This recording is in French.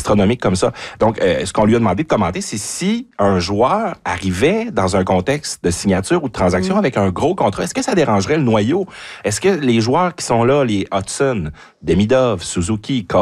astronomiques comme ça. Donc, ce qu'on lui a demandé de commenter, c'est si un joueur arrivait dans un contexte de signature ou de transaction avec un gros contrat, est-ce que ça dérangerait le noyau? Est-ce que les joueurs qui sont là, les Hudson, Demidov, Suzuki,